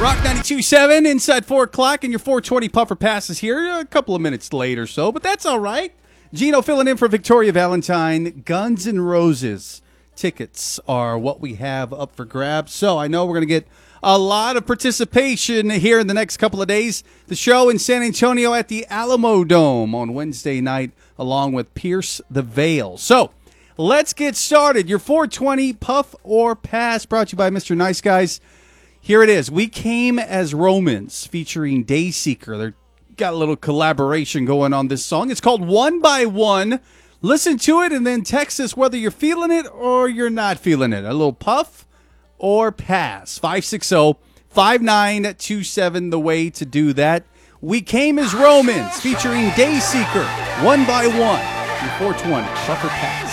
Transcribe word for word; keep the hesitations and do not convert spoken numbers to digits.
Rock ninety-two point seven inside four o'clock, and your four twenty puffer passes here a couple of minutes late or so, but that's all right. Gino filling in for Victoria Valentine. Guns N' Roses tickets are what we have up for grabs. So I know we're going to get a lot of participation here in the next couple of days. The show in San Antonio at the Alamo Dome on Wednesday night, along with Pierce the Veil. So let's get started. Your four twenty Puff or Pass brought to you by Mister Nice Guys. Here it is. We Came as Romans featuring Dayseeker. They've got a little collaboration going on this song. It's called One by One. Listen to it and then text us whether you're feeling it or you're not feeling it. A little puff or pass. five six zero, five nine two seven, the way to do that. We Came as Romans featuring Dayseeker. One by One. Your four twenty Puff or Pass.